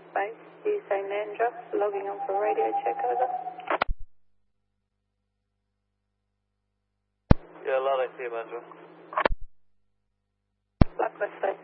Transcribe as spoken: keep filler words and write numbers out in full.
Base, you say Nandra, logging on for radio check, over. Yeah, loud I see you, Nandra. Blackwest Station.